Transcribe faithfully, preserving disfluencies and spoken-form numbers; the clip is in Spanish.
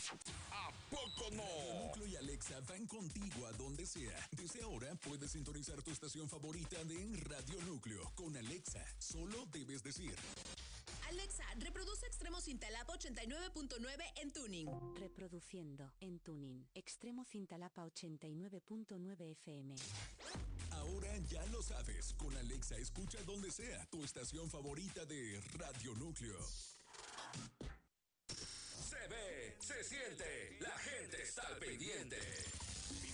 ¿A poco no? Radio Núcleo y Alexa van contigo a donde sea. Desde ahora puedes sintonizar tu estación favorita de Radio Núcleo. Con Alexa, solo debes decir: Alexa, reproduce Extremo Cintalapa ochenta y nueve punto nueve en Tuning. Reproduciendo en Tuning. Extremo Cintalapa ochenta y nueve punto nueve F M. Ahora ya lo sabes. Con Alexa escucha donde sea tu estación favorita de Radio Núcleo. Se ve, se siente, la gente está al pendiente.